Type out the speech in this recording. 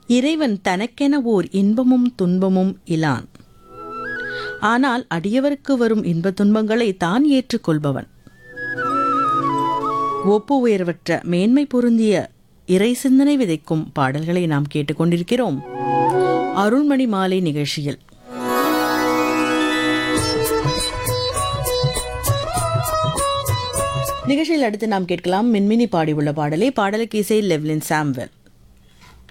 இறைவன் தனக்கென ஓர் இன்பமும் துன்பமும் இலான். ஆனால் அடியவருக்கு வரும் இன்ப துன்பங்களை தான் ஏற்றுக்கொள்பவன். ஒப்பு உயர்வற்ற மேன்மை பொருந்திய இறை சிந்தனை விதைக்கும் பாடல்களை நாம் கேட்டுக்கொண்டிருக்கிறோம் அருள்மணி மாலை நிகழ்ச்சியில். நிகழ்ச்சியில் அடுத்து நாம் கேட்கலாம் மின்மினி பாடியுள்ள பாடலை. பாடலுக்கு இசை லெவ்லின் சாம்வெல்.